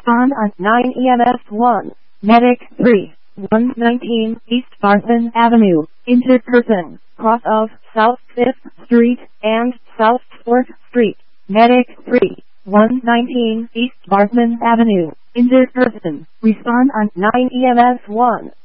Respond on 9 EMS 1. Medic 3. 119 East Barton Avenue. Injured person. Cross of South 5th Street and South 4th Street. Medic 3. 119 East Barton Avenue. Injured person. Respond on 9 EMS 1.